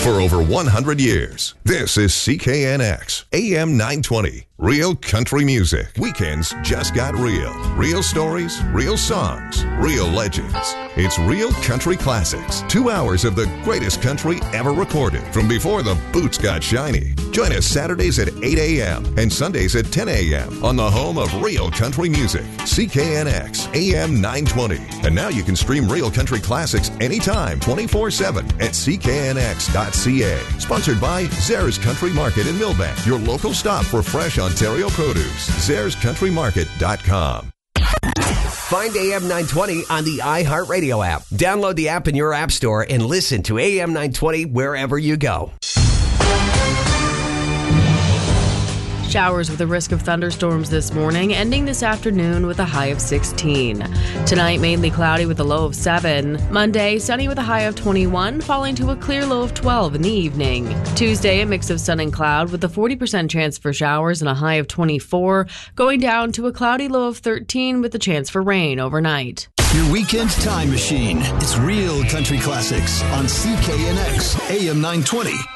for over 100 years. This is CKNX, AM 920. Real country music. Weekends just got real. Real stories, real songs, real legends. It's Real Country Classics. 2 hours of the greatest country ever recorded from before the boots got shiny. Join us Saturdays at 8 a.m. and Sundays at 10 a.m. on the home of real country music, CKNX, AM 920. And now you can stream Real Country Classics anytime, 24/7 at cknx.ca. Sponsored by Zares Country Market in Millbank, your local stop for fresh Ontario produce. ZaresCountryMarket.com. Find AM 920 on the iHeartRadio app. Download the app in your app store and listen to AM 920 wherever you go. Showers with a risk of thunderstorms this morning, ending this afternoon with a high of 16. Tonight, mainly cloudy with a low of 7. Monday, sunny with a high of 21, falling to a clear low of 12 in the evening. Tuesday, a mix of sun and cloud with a 40% chance for showers and a high of 24, going down to a cloudy low of 13 with a chance for rain overnight. Your weekend time machine. It's Real Country Classics on CKNX AM 920.